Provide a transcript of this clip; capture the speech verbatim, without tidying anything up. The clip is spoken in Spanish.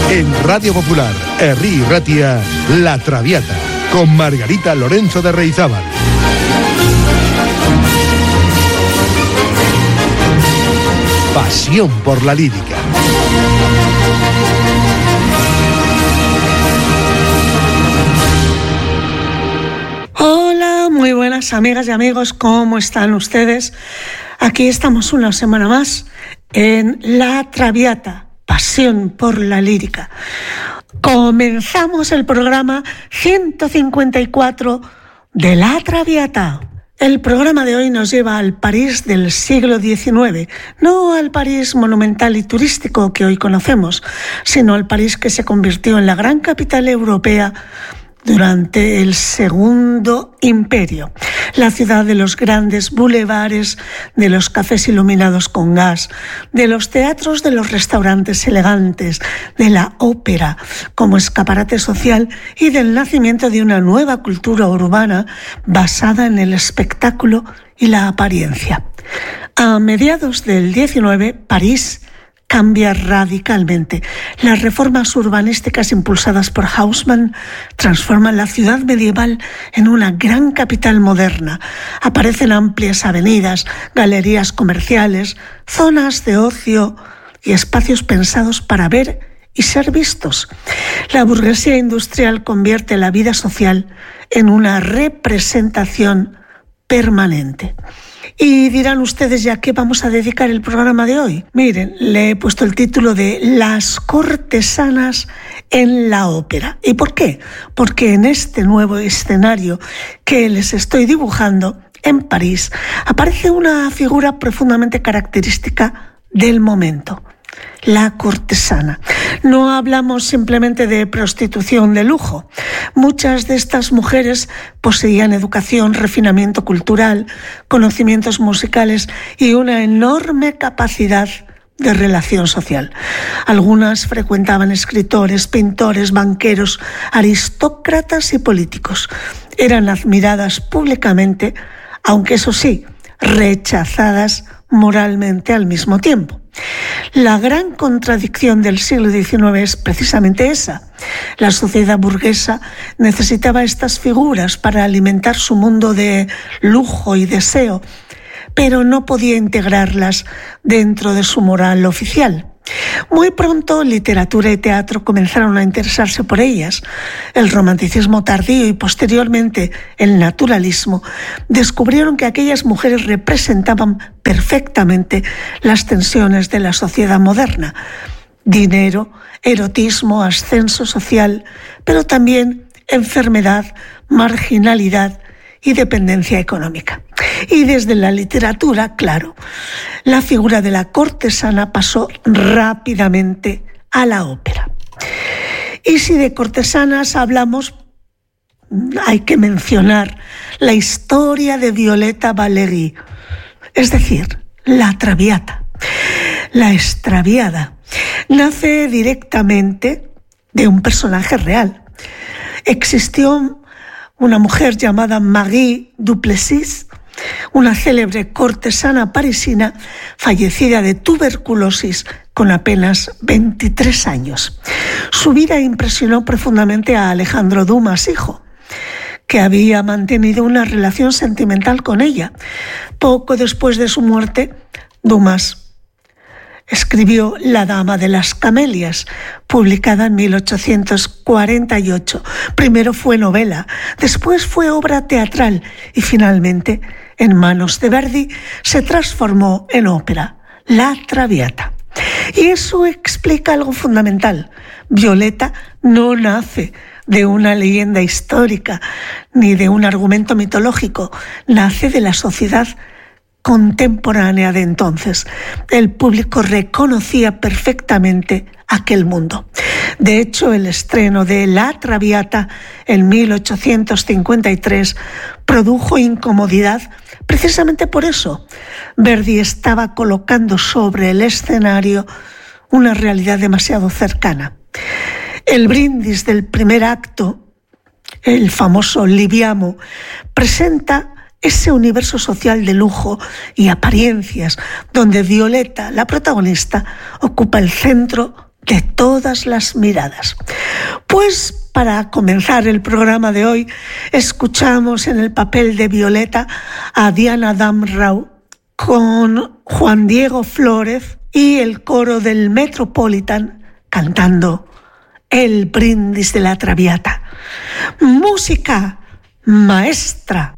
En Radio Popular, Herri Ratia, La Traviata, con Margarita Lorenzo de Reizábal. Pasión por la lírica. Hola, muy buenas amigas y amigos, ¿cómo están ustedes? Aquí estamos una semana más en La Traviata, pasión por la lírica. Comenzamos el programa ciento cincuenta y cuatro de La Traviata. El programa de hoy nos lleva al París del siglo diecinueve, no al París monumental y turístico que hoy conocemos, sino al París que se convirtió en la gran capital europea durante el Segundo Imperio, la ciudad de los grandes bulevares, de los cafés iluminados con gas, de los teatros, de los restaurantes elegantes, de la ópera como escaparate social y del nacimiento de una nueva cultura urbana basada en el espectáculo y la apariencia. A mediados del diecinueve, París cambia radicalmente. Las reformas urbanísticas impulsadas por Haussmann transforman la ciudad medieval en una gran capital moderna. Aparecen amplias avenidas, galerías comerciales, zonas de ocio y espacios pensados para ver y ser vistos. La burguesía industrial convierte la vida social en una representación permanente. Y dirán ustedes, ¿ya qué vamos a dedicar el programa de hoy? Miren, le he puesto el título de Las cortesanas en la ópera. ¿Y por qué? Porque en este nuevo escenario que les estoy dibujando, en París, aparece una figura profundamente característica del momento: la cortesana. No hablamos simplemente de prostitución de lujo. Muchas de estas mujeres poseían educación, refinamiento cultural, conocimientos musicales y una enorme capacidad de relación social. Algunas frecuentaban escritores, pintores, banqueros, aristócratas y políticos. Eran admiradas públicamente, aunque eso sí, rechazadas moralmente al mismo tiempo. La gran contradicción del siglo diecinueve es precisamente esa. La sociedad burguesa necesitaba estas figuras para alimentar su mundo de lujo y deseo, pero no podía integrarlas dentro de su moral oficial. Muy pronto literatura y teatro comenzaron a interesarse por ellas. El romanticismo tardío y posteriormente el naturalismo descubrieron que aquellas mujeres representaban perfectamente las tensiones de la sociedad moderna: dinero, erotismo, ascenso social, pero también enfermedad, marginalidad y dependencia económica. Y desde la literatura, claro, la figura de la cortesana pasó rápidamente a la ópera. Y si de cortesanas hablamos, hay que mencionar la historia de Violetta Valéry, es decir, la Traviata. La extraviada nace directamente de un personaje real. Existió una mujer llamada Marie Duplessis, una célebre cortesana parisina fallecida de tuberculosis con apenas veintitrés años. Su vida impresionó profundamente a Alejandro Dumas, hijo, que había mantenido una relación sentimental con ella. Poco después de su muerte, Dumas escribió La Dama de las Camelias, publicada en mil ochocientos cuarenta y ocho. Primero fue novela, después fue obra teatral y finalmente, en manos de Verdi, se transformó en ópera, La Traviata. Y eso explica algo fundamental. Violetta no nace de una leyenda histórica ni de un argumento mitológico, nace de la sociedad contemporánea de entonces. El público reconocía perfectamente aquel mundo. De hecho, el estreno de La Traviata en mil ochocientos cincuenta y tres produjo incomodidad precisamente por eso. Verdi estaba colocando sobre el escenario una realidad demasiado cercana. El brindis del primer acto, el famoso Libiamo, presenta ese universo social de lujo y apariencias donde Violetta, la protagonista, ocupa el centro de todas las miradas. Pues para comenzar el programa de hoy, escuchamos en el papel de Violeta a Diana Damrau con Juan Diego Flórez y el coro del Metropolitan cantando El brindis de la Traviata. Música maestra.